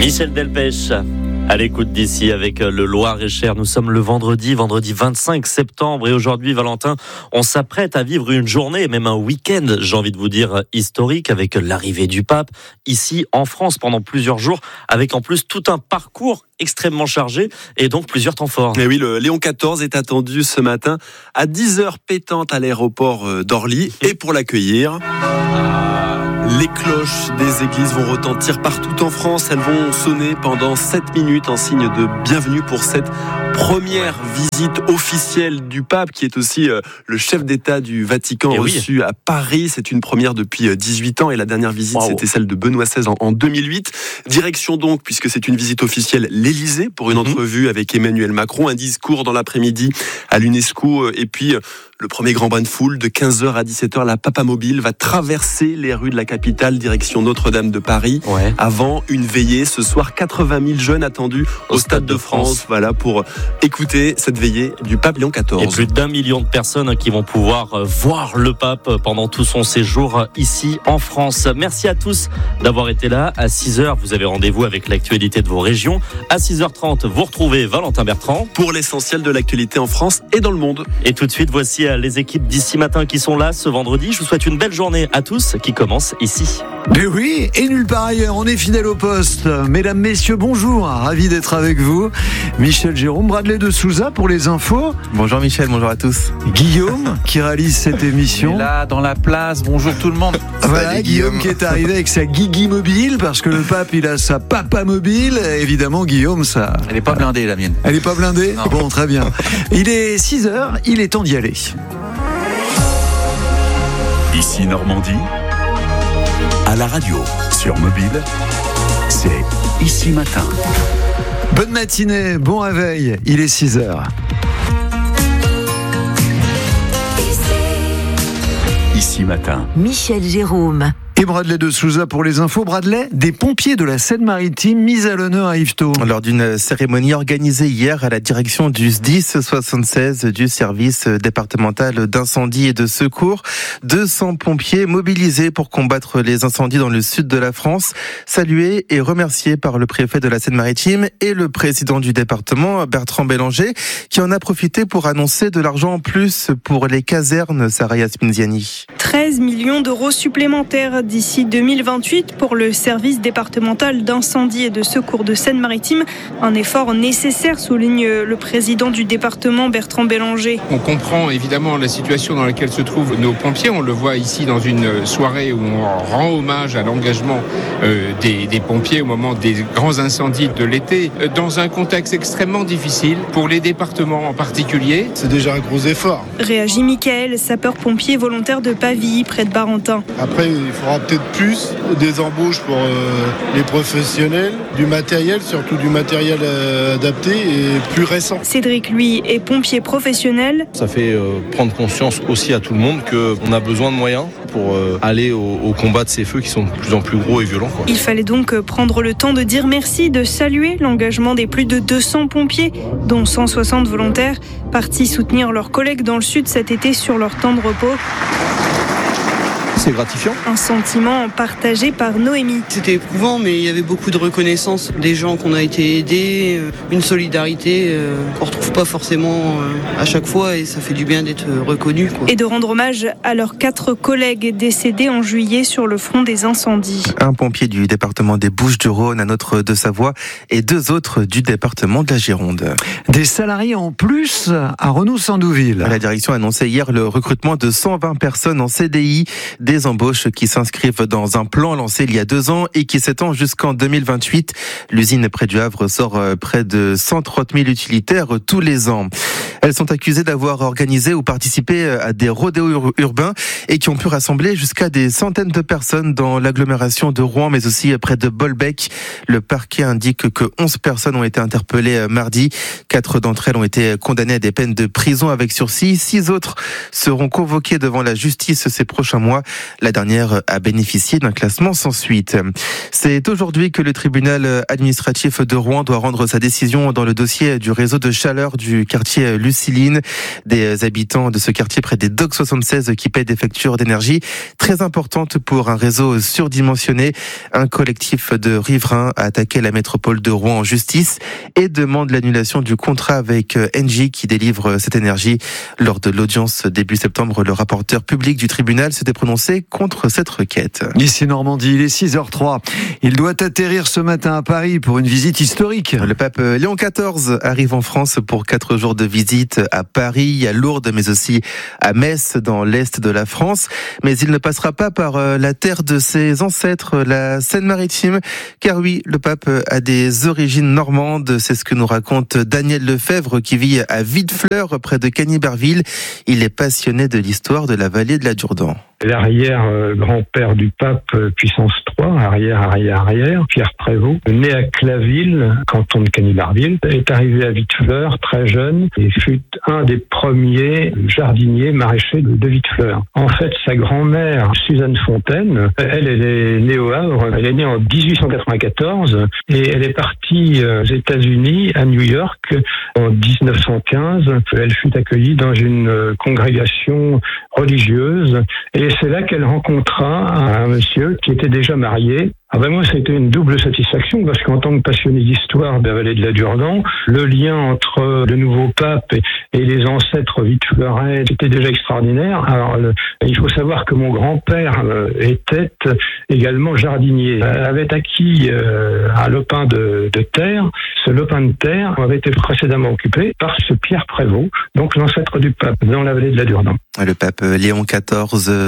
Michel Delpech, à l'écoute d'ici avec le Loir-et-Cher. Nous sommes le vendredi 25 septembre et aujourd'hui, Valentin, on s'apprête à vivre une journée et même un week-end, j'ai envie de vous dire, historique avec l'arrivée du pape ici en France pendant plusieurs jours, avec en plus tout un parcours extrêmement chargé et donc plusieurs temps forts. Et oui, le Léon XIV est attendu ce matin à 10h pétantes à l'aéroport d'Orly. Et pour l'accueillir, les cloches des églises vont retentir partout en France. Elles vont sonner pendant 7 minutes en signe de bienvenue pour cette première visite officielle du pape, qui est aussi le chef d'État du Vatican, reçu à Paris. C'est une première depuis 18 ans et la dernière visite, c'était celle de Benoît XVI en 2008. Direction donc, puisque c'est une visite officielle, l'Élysée pour une entrevue avec Emmanuel Macron, un discours dans l'après-midi à l'UNESCO et puis le premier grand bain de foule de 15h à 17h. La Papamobile va traverser les rues de la capitale, direction Notre-Dame de Paris, avant une veillée. Ce soir, 80 000 jeunes attendus au Stade de France. Voilà, pour écouter cette veillée du pape Léon XIV. Et plus d'1 million de personnes qui vont pouvoir voir le pape pendant tout son séjour ici en France. Merci à tous d'avoir été là. À 6h, vous avez rendez-vous avec l'actualité de vos régions. À 6h30, vous retrouvez Valentin Bertrand pour l'essentiel de l'actualité en France et dans le monde. Et tout de suite, voici les équipes d'ici matin qui sont là ce vendredi. Je vous souhaite une belle journée à tous qui commence ici. Mais oui, et nulle part ailleurs, on est fidèle au poste. Mesdames, messieurs, bonjour, ravi d'être avec vous. Michel Jérôme, Bradley de Souza pour les infos. Bonjour Michel, bonjour à tous. Guillaume qui réalise cette émission. Là, dans la place, bonjour tout le monde. Voilà, Salut, Guillaume qui est arrivé avec sa Guigui mobile, parce que le pape, il a sa Papa mobile. Évidemment, Guillaume, ça... Elle est pas blindée, la mienne. Elle est pas blindée ? Non. Bon, très bien. Il est 6h, il est temps d'y aller. Ici Normandie, à la radio, sur mobile, c'est Ici Matin. Bonne matinée, bon réveil, il est 6h. Ici Matin. Michel Jérôme. Et Bradley de Souza pour les infos. Bradley, des pompiers de la Seine-Maritime mis à l'honneur à Yvetot. Lors d'une cérémonie organisée hier à la direction du SDIS 76 du service départemental d'incendie et de secours, 200 pompiers mobilisés pour combattre les incendies dans le sud de la France, salués et remerciés par le préfet de la Seine-Maritime et le président du département, Bertrand Bélanger, qui en a profité pour annoncer de l'argent en plus pour les casernes, Sarah Yasmine Ziani. 13 millions d'euros supplémentaires d'ici 2028 pour le service départemental d'incendie et de secours de Seine-Maritime. Un effort nécessaire, souligne le président du département, Bertrand Bélanger. On comprend évidemment la situation dans laquelle se trouvent nos pompiers. On le voit ici dans une soirée où on rend hommage à l'engagement des pompiers au moment des grands incendies de l'été, dans un contexte extrêmement difficile pour les départements en particulier. C'est déjà un gros effort. Réagit Michael, sapeur-pompier volontaire de Pavilly, près de Barentin. Après, il faudra peut-être plus des embauches pour les professionnels, du matériel, surtout du matériel adapté et plus récent. Cédric, lui, est pompier professionnel. Ça fait prendre conscience aussi à tout le monde qu'on a besoin de moyens pour aller au combat de ces feux qui sont de plus en plus gros et violents. Il fallait donc prendre le temps de dire merci, de saluer l'engagement des plus de 200 pompiers, dont 160 volontaires, partis soutenir leurs collègues dans le sud cet été sur leur temps de repos. C'est gratifiant. Un sentiment partagé par Noémie. C'était éprouvant, mais il y avait beaucoup de reconnaissance des gens qu'on a été aidés, une solidarité qu'on ne retrouve pas forcément à chaque fois et ça fait du bien d'être reconnu. Et de rendre hommage à leurs 4 collègues décédés en juillet sur le front des incendies. Un pompier du département des Bouches-du-Rhône, un autre de Savoie et 2 autres du département de la Gironde. Des salariés en plus à Renault-Sandouville. La direction a annoncé hier le recrutement de 120 personnes en CDI, des embauches qui s'inscrivent dans un plan lancé il y a 2 ans et qui s'étend jusqu'en 2028. L'usine près du Havre sort près de 130 000 utilitaires tous les ans. Elles sont accusées d'avoir organisé ou participé à des rodéos urbains et qui ont pu rassembler jusqu'à des centaines de personnes dans l'agglomération de Rouen, mais aussi près de Bolbec. Le parquet indique que 11 personnes ont été interpellées mardi. 4 d'entre elles ont été condamnées à des peines de prison avec sursis. 6 autres seront convoquées devant la justice ces prochains mois. La dernière a bénéficié d'un classement sans suite. C'est aujourd'hui que le tribunal administratif de Rouen doit rendre sa décision dans le dossier du réseau de chaleur du quartier Luciline. Des habitants de ce quartier près des Docks 76 qui paient des factures d'énergie très importantes pour un réseau surdimensionné. Un collectif de riverains a attaqué la métropole de Rouen en justice et demande l'annulation du contrat avec Engie qui délivre cette énergie. Lors de l'audience début septembre, le rapporteur public du tribunal s'était prononcé contre cette requête. Ici Normandie, il est 6h03. Il doit atterrir ce matin à Paris pour une visite historique. Le pape Léon XIV arrive en France pour 4 jours de visite à Paris, à Lourdes, mais aussi à Metz, dans l'est de la France. Mais il ne passera pas par la terre de ses ancêtres, la Seine-Maritime, car oui, le pape a des origines normandes. C'est ce que nous raconte Daniel Lefebvre, qui vit à Vitefleur, près de Cagny-Barville. Il est passionné de l'histoire de la vallée de la Durdan. L'arrière-grand-père du pape, puissance 3, arrière, Pierre Prévost, né à Claville, canton de Cagny-Barville, est arrivé à Vitefleur très jeune et fut un des premiers jardiniers maraîchers de Vitefleur. En fait, sa grand-mère, Suzanne Fontaine, elle est née au Havre, elle est née en 1894 et elle est partie aux États-Unis, à New York, en 1915. Elle fut accueillie dans une congrégation religieuse et c'est là qu'elle rencontra un monsieur qui était déjà marié. Moi, ça a été une double satisfaction parce qu'en tant que passionné d'histoire de la vallée de la Durdan, le lien entre le nouveau pape et les ancêtres vitefleurais était déjà extraordinaire. Alors, il faut savoir que mon grand-père était également jardinier, avait acquis un lopin de terre. Ce lopin de terre avait été précédemment occupé par ce Pierre Prévost, donc l'ancêtre du pape, dans la vallée de la Durdan. Le pape Léon XIV,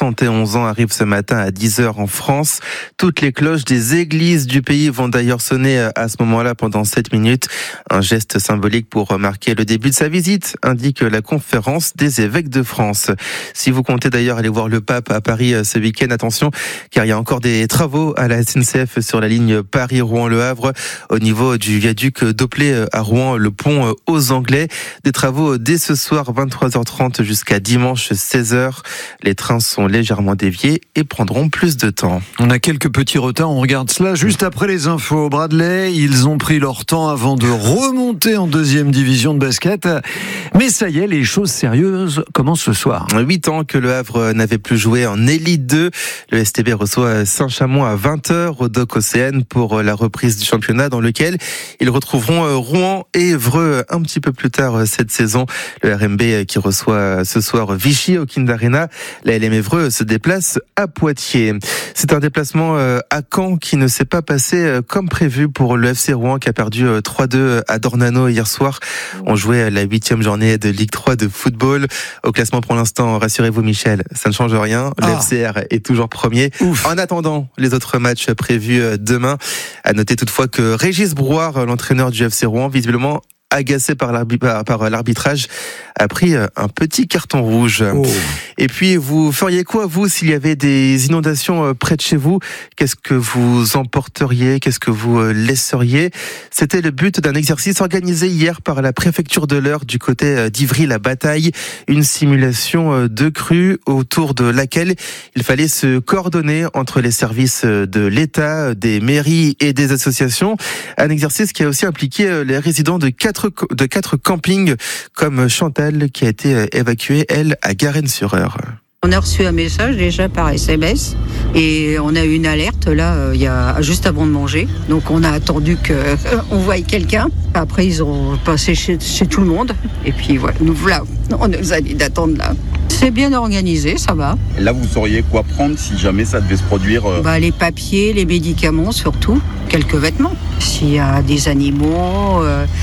71 ans, arrive ce matin à 10h en France. Toutes les cloches des églises du pays vont d'ailleurs sonner à ce moment-là pendant 7 minutes. Un geste symbolique pour marquer le début de sa visite, indique la conférence des évêques de France. Si vous comptez d'ailleurs aller voir le pape à Paris ce week-end, attention, car il y a encore des travaux à la SNCF sur la ligne Paris-Rouen-Le Havre, au niveau du viaduc Doplé à Rouen, le pont aux Anglais. Des travaux dès ce soir, 23h30 jusqu'à dimanche 16h. Les trains sont légèrement déviés et prendront plus de temps. On a quelques petits retards, on regarde cela juste après les infos. Bradley, ils ont pris leur temps avant de remonter en 2e division de basket. Mais ça y est, les choses sérieuses commencent ce soir. 8 ans que le Havre n'avait plus joué en Élite 2. Le STB reçoit Saint-Chamond à 20h au Dock Océane pour la reprise du championnat dans lequel ils retrouveront Rouen et Évreux un petit peu plus tard cette saison. Le RMB qui reçoit ce soir Vichy au Kind Arena. La LM Évreux se déplace à Poitiers. C'est un déplacement à Caen qui ne s'est pas passé comme prévu pour le FC Rouen qui a perdu 3-2 à Dornano hier soir. On jouait la 8e journée de Ligue 3 de football. Au classement pour l'instant, rassurez-vous Michel, ça ne change rien. Le FCR est toujours premier. Ouf. En attendant les autres matchs prévus demain, à noter toutefois que Régis Brouard, l'entraîneur du FC Rouen, visiblement agacé par l'arbitrage, a pris un petit carton rouge. Et puis, vous feriez quoi, vous, s'il y avait des inondations près de chez vous? Qu'est-ce que vous emporteriez? Qu'est-ce que vous laisseriez? C'était le but d'un exercice organisé hier par la préfecture de l'Eure du côté d'Ivry-la-Bataille. Une simulation de crue autour de laquelle il fallait se coordonner entre les services de l'État, des mairies et des associations. Un exercice qui a aussi impliqué les résidents de quatre campings comme Chantal qui a été évacuée, elle, à Garennes-sur-Eure. On a reçu un message déjà par SMS et on a eu une alerte là, il y a juste avant de manger. Donc on a attendu qu'on voie quelqu'un. Après ils ont passé chez tout le monde et puis voilà, on nous a dit d'attendre là. C'est bien organisé, ça va. Là, vous sauriez quoi prendre si jamais ça devait se produire Les papiers, les médicaments surtout, quelques vêtements. S'il y a des animaux,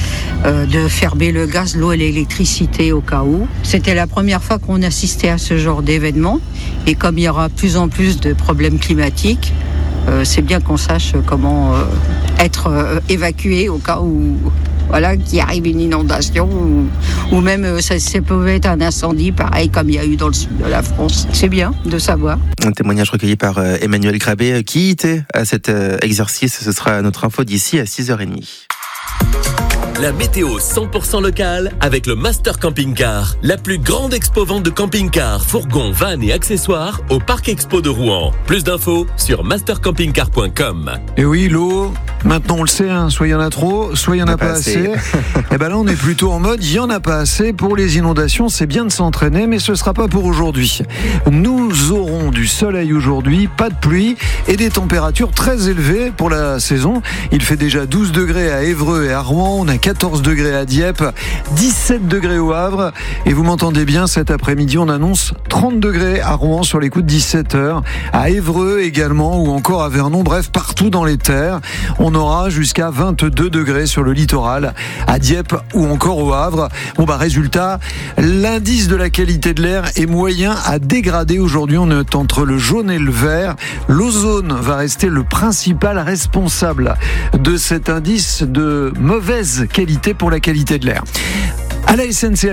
de fermer le gaz, l'eau et l'électricité au cas où. C'était la première fois qu'on assistait à ce genre d'événement. Et comme il y aura de plus en plus de problèmes climatiques, c'est bien qu'on sache comment être évacué au cas où... qu'il arrive une inondation ou même ça peut être un incendie, pareil comme il y a eu dans le sud de la France. C'est bien de savoir. Un témoignage recueilli par Emmanuel Grabé qui était à cet exercice. Ce sera notre info d'ici à 6h30. la météo 100% locale avec le Master Camping Car, la plus grande expo-vente de camping-cars, fourgons, vannes et accessoires au Parc Expo de Rouen. Plus d'infos sur mastercampingcar.com. Et oui, l'eau, maintenant on le sait, soit il y en a trop, soit il y en a pas assez. Et ben là on est plutôt en mode il y en a pas assez. Pour les inondations, c'est bien de s'entraîner, mais ce sera pas pour aujourd'hui. Nous aurons du soleil aujourd'hui, pas de pluie et des températures très élevées pour la saison. Il fait déjà 12 degrés à Évreux et à Rouen, on a 14 degrés à Dieppe, 17 degrés au Havre. Et vous m'entendez bien, cet après-midi, on annonce 30 degrés à Rouen sur les coups de 17h, à Évreux également, ou encore à Vernon, bref, partout dans les terres. On aura jusqu'à 22 degrés sur le littoral, à Dieppe ou encore au Havre. Résultat, l'indice de la qualité de l'air est moyen à dégrader. Aujourd'hui, on est entre le jaune et le vert. L'ozone va rester le principal responsable de cet indice de mauvaise qualité pour la qualité de l'air. À la SNCF,